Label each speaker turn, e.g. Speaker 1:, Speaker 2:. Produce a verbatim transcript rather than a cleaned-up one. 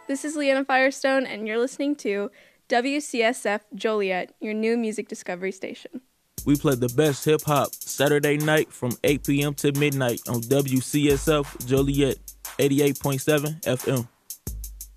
Speaker 1: This is Leanna Firestone, and you're listening to W C S F Joliet, your new music discovery station.
Speaker 2: We play the best hip-hop Saturday night from eight p.m. to midnight on W C S F Joliet eighty-eight point seven F M.